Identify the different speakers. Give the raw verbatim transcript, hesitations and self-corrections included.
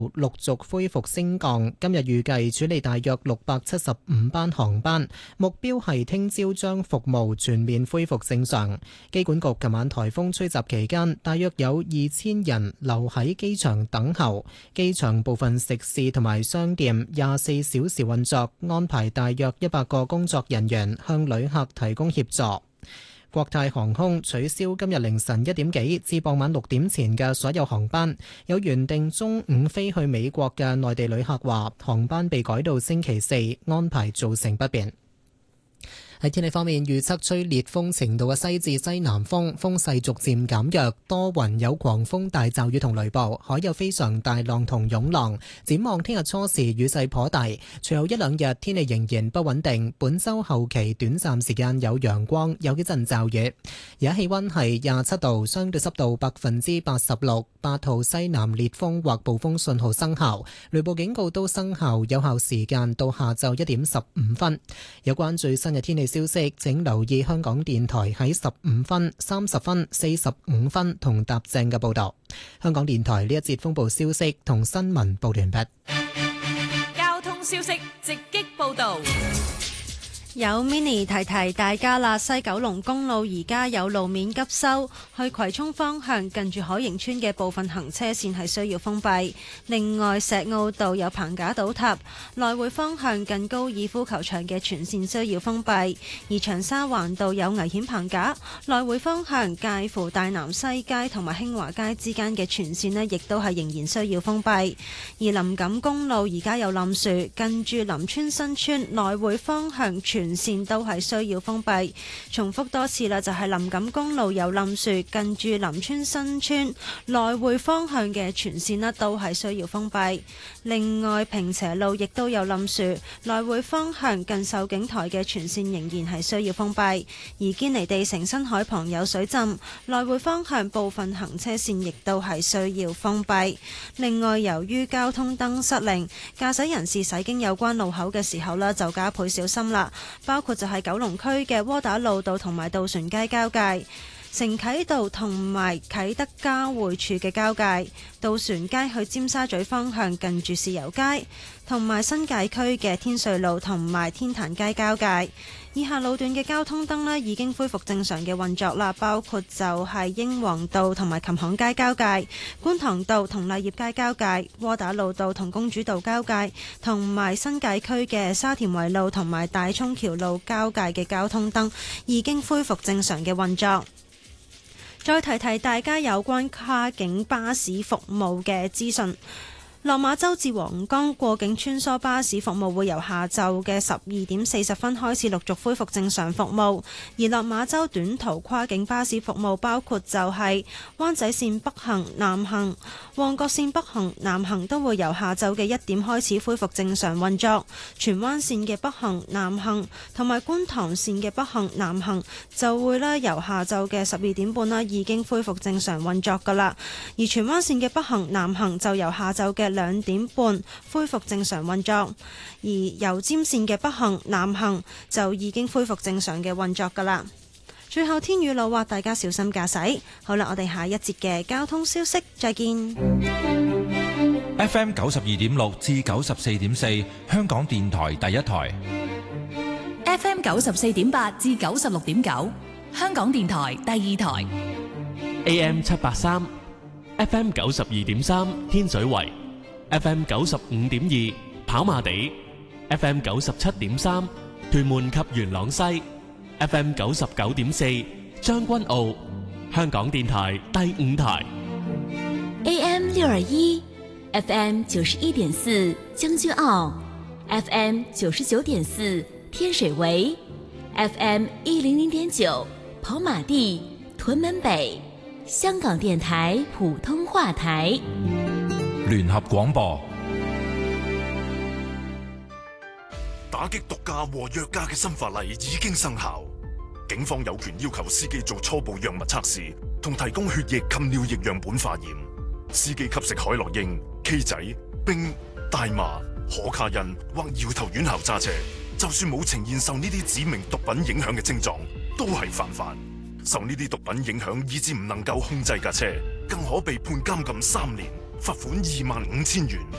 Speaker 1: 陸續恢復升降，今日預計處理大約六百七十五班航班，目標係聽朝將服務全面恢復正常。機管局琴晚颱風吹襲期間，大約有二千人留喺機場等候，機場部分食肆同埋商店廿四小時運作，安排大約一百個工作人員向旅客提供協助。國泰航空取消今日凌晨一點幾至傍晚六點前嘅所有航班，有原定中午飛去美國嘅內地旅客話，航班被改到星期四，安排造成不便。喺天氣方面，預測吹烈風程度嘅西至西南風，風勢逐漸減弱，多雲有狂風大驟雨同雷暴，海有非常大浪同湧浪。展望聽日初時雨勢頗大，隨後一兩日天氣仍然不穩定。本週後期短暫時間有陽光，有幾陣驟雨。而家氣溫係廿七度，相對濕度百分之八十六，八號西南烈風或暴風信號生效，雷暴警告都生效，有效時間到下晝一點十五分。有關最新嘅天氣消息，請留意香港電台喺十五分、三十分、四十五分同踏正嘅報道。香港電台呢一節風暴消息同新聞報完畢。
Speaker 2: 交通消息直擊報道。
Speaker 3: 有 mini 提提大家啦，西九龍公路而家有路面急修，去葵涌方向近住海盈村嘅部分行車線係需要封閉。另外，石澳道有棚架倒塌，來回方向近高爾夫球場嘅全線需要封閉。而長沙灣道有危險棚架，來回方向介乎大南西街同埋興華街之間嘅全線呢亦都係仍然需要封閉。而林錦公路而家有冧樹，近住林村新村來回方向全全線都係需要封閉。重複多次啦，就係林錦公路有冧樹，近住林村新村來回方向嘅全線呢都係需要封閉。另外，坪輋路亦都有冧樹，來回方向近秀景台嘅全線仍然係需要封閉。而堅尼地城新海旁有水浸，來回方向部分行車線亦都係需要封閉。另外，由於交通燈失靈，駕駛人士駛經有關路口嘅時候呢就加倍小心啦。包括就係九龍區嘅窩打老道同埋渡船街交界、承啟道同埋啟德交匯處嘅交界、渡船街去尖沙咀方向近住豉油街，同埋新界區嘅天瑞路同埋天壇街交界。以下路段嘅交通燈呢已經恢復正常嘅運作啦，包括就係英皇道同埋琴行街交界、觀塘道同勵業街交界、窩打老道同公主道交界，同埋新界區嘅沙田圍路同埋大涌橋路交界嘅交通燈已經恢復正常嘅運作。再提提大家有關跨境巴士服務嘅資訊。落馬洲至皇崗過境穿梭巴士服務會由下晝嘅十二點四十分開始陸續恢復正常服務，而落馬洲短途跨境巴士服務包括就係灣仔線北行、南行、旺角線北行、南行都會由下晝嘅一點開始恢復正常運作，荃灣線嘅北行、南行同埋觀塘線嘅北行、南行就會咧由下晝嘅十二點半啦已經恢復正常運作㗎喇，而荃灣線嘅北行、南行就由下晝嘅兩點半恢復正常運作，而油尖線嘅北行、南行就已經恢復正常嘅運作噶啦。最後天雨路滑，大家小心駕駛。好啦，我哋下一節嘅交通消息再見。
Speaker 4: F M 九十二點六至九十四點四，香港電台第一台。
Speaker 2: F M 九十四點八至九十六點九，香港電台第二台。
Speaker 5: A M 七八三，F M 九十二點三，天水圍。F M 九十五點二跑馬地， F M 九十七點三屯門及元朗西， F M 九十九點四將軍澳，香港電台第五台。
Speaker 6: A M 六二一 F M 九十一點四將軍澳， F M 九十九點四天水圍， F M 一零零點九跑馬地屯門北，香港電台普通話台。
Speaker 4: 聯合廣播。
Speaker 7: 打擊毒駕和藥駕嘅新法例已經生效，警方有權要求司機做初步藥物測試，同提供血液及尿液樣本化驗。司機吸食海洛因、K 仔、冰、大麻、可卡因或搖頭丸後揸車，就算冇呈現受呢啲指明毒品影響嘅症狀，都係犯法。受呢啲毒品影響以致唔能夠控制架車，更可被判監禁三年罰款二萬五千元。